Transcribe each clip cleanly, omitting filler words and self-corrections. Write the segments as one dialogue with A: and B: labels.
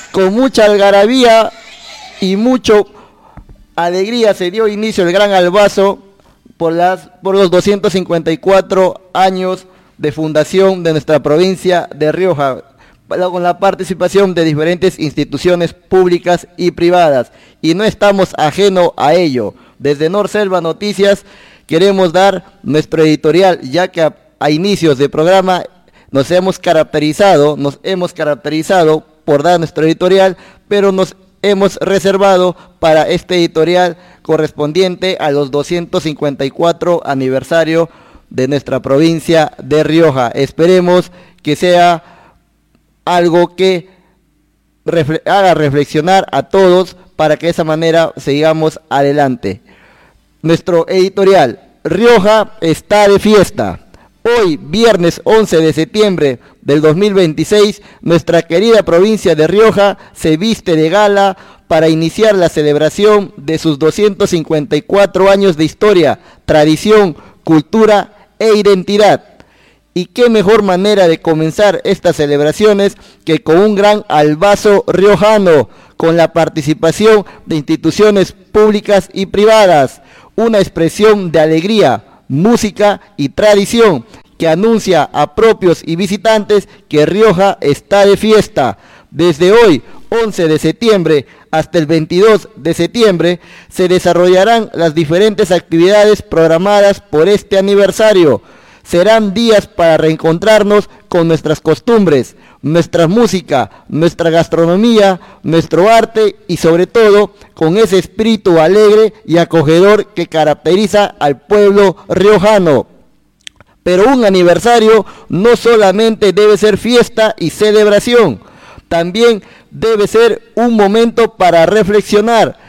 A: Con mucha algarabía y mucho alegría se dio inicio el Gran Albazo por los 254 años de fundación de nuestra provincia de Rioja, con la participación de diferentes instituciones públicas y privadas, y no estamos ajeno a ello. Desde Norselva Noticias queremos dar nuestro editorial, ya que a inicios de programa nos hemos caracterizado por dar nuestro editorial, pero nos hemos reservado para este editorial correspondiente a los 254 aniversario de nuestra provincia de Rioja. Esperemos que sea algo que haga reflexionar a todos para que de esa manera sigamos adelante. Nuestro editorial: Rioja está de fiesta. Hoy, viernes 11 de septiembre del 2026, nuestra querida provincia de Rioja se viste de gala para iniciar la celebración de sus 254 años de historia, tradición, cultura e identidad. Y qué mejor manera de comenzar estas celebraciones que con un gran albazo riojano, con la participación de instituciones públicas y privadas, una expresión de alegría, música y tradición que anuncia a propios y visitantes que Rioja está de fiesta. Desde hoy, 11 de septiembre, hasta el 22 de septiembre, se desarrollarán las diferentes actividades programadas por este aniversario. Serán días para reencontrarnos con nuestras costumbres, nuestra música, nuestra gastronomía, nuestro arte y sobre todo con ese espíritu alegre y acogedor que caracteriza al pueblo riojano. Pero un aniversario no solamente debe ser fiesta y celebración, también debe ser un momento para reflexionar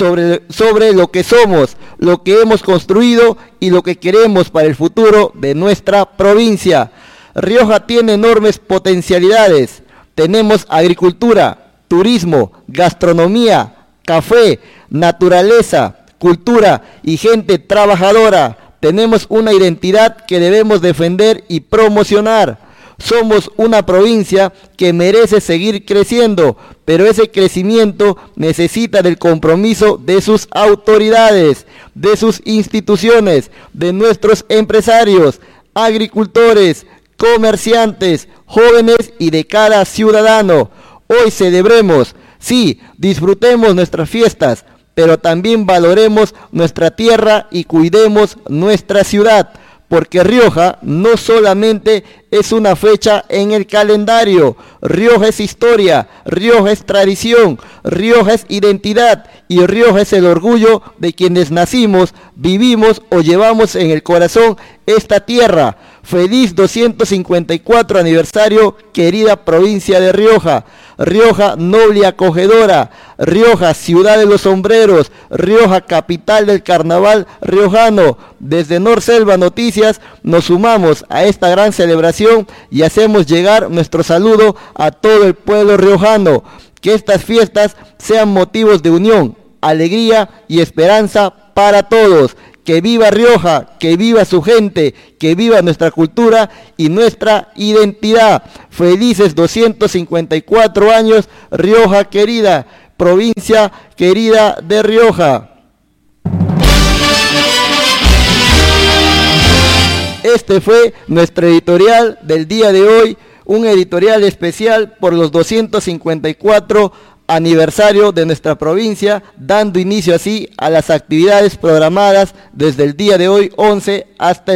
A: sobre lo que somos, lo que hemos construido y lo que queremos para el futuro de nuestra provincia. Rioja tiene enormes potencialidades. Tenemos agricultura, turismo, gastronomía, café, naturaleza, cultura y gente trabajadora. Tenemos una identidad que debemos defender y promocionar. Somos una provincia que merece seguir creciendo, pero ese crecimiento necesita del compromiso de sus autoridades, de sus instituciones, de nuestros empresarios, agricultores, comerciantes, jóvenes y de cada ciudadano. Hoy celebremos, sí, disfrutemos nuestras fiestas, pero también valoremos nuestra tierra y cuidemos nuestra ciudad, porque Rioja no solamente es una fecha en el calendario. Rioja es historia, Rioja es tradición, Rioja es identidad y Rioja es el orgullo de quienes nacimos, vivimos o llevamos en el corazón esta tierra. Feliz 254 aniversario, querida provincia de Rioja. Rioja noble y acogedora, Rioja ciudad de los sombreros, Rioja capital del carnaval riojano. Desde Norselva Noticias nos sumamos a esta gran celebración y hacemos llegar nuestro saludo a todo el pueblo riojano. Que estas fiestas sean motivos de unión, alegría y esperanza para todos. Que viva Rioja, que viva su gente, que viva nuestra cultura y nuestra identidad. Felices 254 años, Rioja querida, provincia querida de Rioja. Este fue nuestro editorial del día de hoy, un editorial especial por los 254 aniversario de nuestra provincia, dando inicio así a las actividades programadas desde el día de hoy 11 hasta el